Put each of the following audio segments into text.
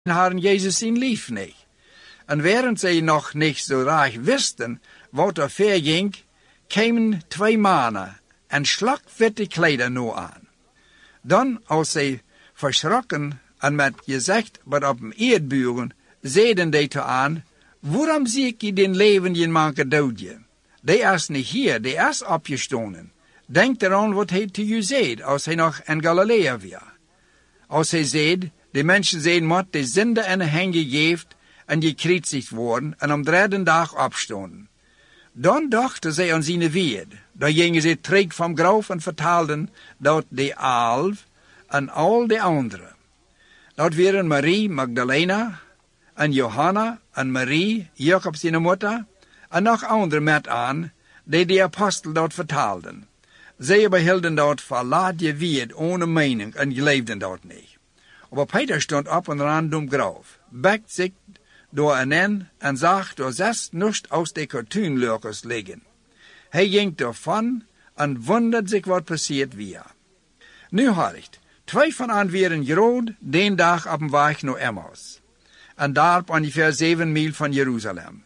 hadden Jezus zijn lief niet. En während zij nog niet zo raag wisten wat er verging, kwamen 2 mannen en slagwitte kleider nu aan. Dan, als zij verschrokken en met gezicht wat op hem eerdburen, zeiden die te aan, waarom zie ik je den levende manke doodje? Die is niet hier, die is opgestonden. Denk eraan wat hij te u zei, als hij nog in Galilea was. Als hij zei, de mensen zijn moet de zinde in de hang gegeven en gekruisigd worden en om 3e dag opstonden. Dan dachten zij aan zijn woord. Dan gingen ze terug van graf en vertaalden dat de 11 en al de anderen. Dat waren Marie Magdalena en Johanna en Marie, Jacob zijn moeder, en nog anderen met aan, die de apostel dat vertaalden. Zij behielden dat verlaten woord ohne mening en geloofden dat niet. Maar Peter stond op en random graf, bekt zich door een en zag door 6 nust aus de kartuunlurkers liggen. Hij ging ervan en wonderde zich wat passiert was. Nu had ik 2 van hen waren groot den dag op een weg naar Emmaus. En daar op ongeveer 7 mijl van Jeruzalem.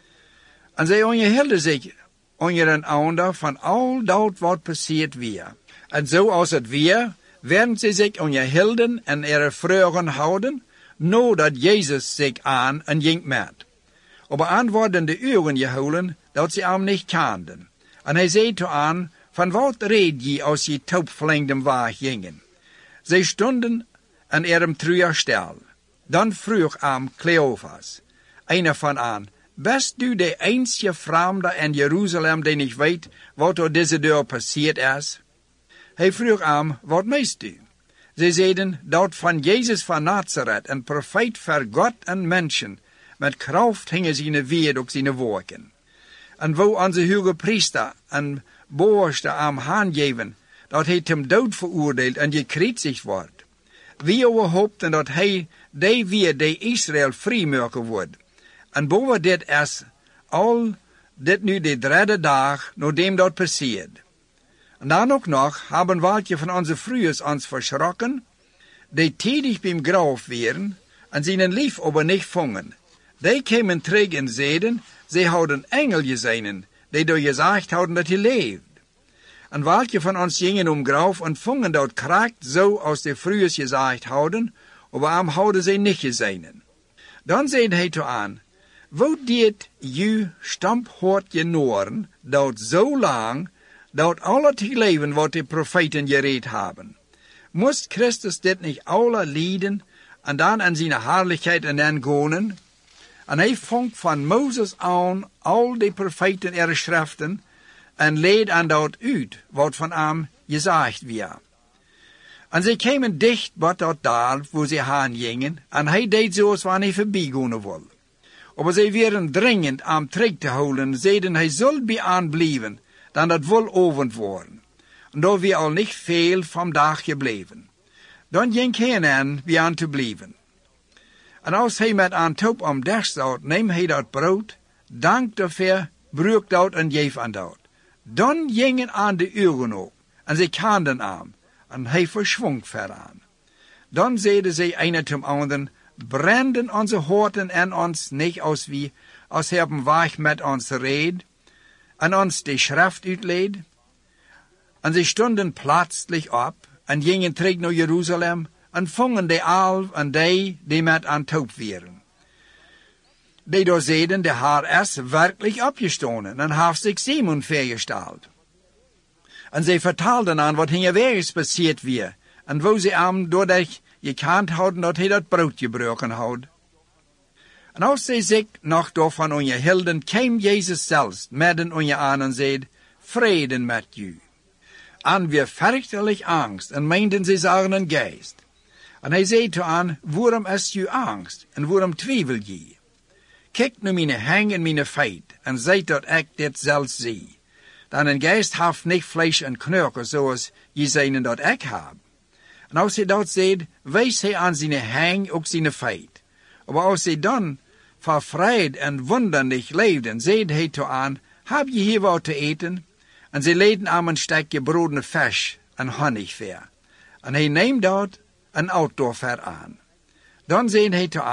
En zij onderhielden zich onder een ander van al dat wat passiert was. En zoals het weer, werden ze zich onderhielden en vragen houden, nadat Jezus zich aan en ging met. Maar antwoorden de uren gehouden, dat ze hem niet kenden. En hij zei te aan, van wat reed je als je taupvlengden weg gingen? Zij stonden en truer stil. Dan vroeg hem Cleophas, een van aan, best u de einzige vreemde in Jeruzalem die niet weet wat er deze deur passiert is? Hij vroeg hem, wat meest u? Zij zeiden, dat van Jezus van Nazareth, een profeet voor God en mensen, met kracht hingen zijn woord op zijn woorden. En wo onze hoge priester en boorste hem aangeven, dat hij ten dood veroordeeld en gekruisigd wordt. Wie hoopten dat hij die weer de Israël vrijmaken wordt. En boven dit is al dit nu de 3e dag, nadat dat passiert. En dan ook nog hebben welke van onze vroegers ons verschrokken, die tijdig beim graf waren en zijn lief aber niet vongen. Die kwamen terug en zeiden, zij hadden engel gezien, die door gezegd hadden dat hij leeft. En welke van ons gingen graf en vongen dat kracht zo als de vroegers gezegd hadden, aber hem hadden zij niet gezien. Dan zei hij toe aan, wat deed u stamphort genoren, dat zo lang, dat alle te leven wat de profeten gereed hebben? Moest Christus dit niet alle lijden en dan in zijn heerlijkheid en dan gonen? En hij vond van Mozes aan al de profeten er schriften en leed aan dat uit wat van hem gezegd werd. En zij kwamen dicht bij dat daar waar ze heen gingen en hij deed zoals wanneer hij voorbij gaan wilde. Maar zij waren dringend aan terug te houden, zeiden hij zal bij aanblijven, dan dat wil ovend worden. En daar we al niet veel van dag gebleven. Dan ging hij aan bij aan te blijven. En als hij met aan top om dag zat, neem hij dat brood, dank daarvoor, broek dat en geef aan dat. Dan gingen aan de uren op, en zij kenden hem, en hij verschwong veraan. Dan zeiden zij een ten anderen, branden onze horten en ons niet als wie, als hij op een weg met ons reed, en ons de schrift uitleed. En zij stonden plötzlich op, en gingen terug naar Jeruzalem, en vongen de 11 en die met aan top waren. Die door zeiden, de Heer is werkelijk opgestonden, en heeft zich Simon vergesteld. En zij vertaalden aan wat hinterwegs passiert weer, en wo ze hem doordat gekend hadden dat hij dat brood gebroken had. En als zij zich nog daarvan onderhielden, kwam Jezus zelfs midden onder aan en zei, vreden met u. En weer fürchterlich angst, en meinten zij zagen een geest. En hij zei te aan, waarom is u angst, en waarom twijfel je? Kijk nu mijn hang en mijn feit, en zei dat ik dit zelfs zie. Dan een geest heeft niet vlees en knoken, zoals je zeiden dat ik heb. En als hij dat zei, wees hij aan zijn hang ook zijn feit. Maar als hij dan vervrijd en wonderlijk leefden, zei hij te aan, heb je hier wat te eten? En zij leden hem een stukje brood en vis en honig ver. En hij neemt dat en oud door ver aan. Dan zei hij te